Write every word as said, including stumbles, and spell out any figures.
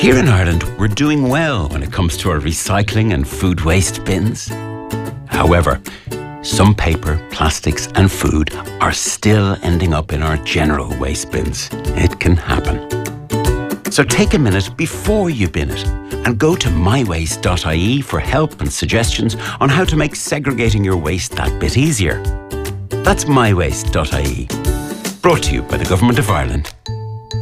Here in Ireland, we're doing well when it comes to our recycling and food waste bins. However, some paper, plastics and food are still ending up in our general waste bins. It can happen. So take a minute before you bin it and go to my waste dot I E for help and suggestions on how to make segregating your waste that bit easier. That's my waste dot I E. Brought to you by the Government of Ireland.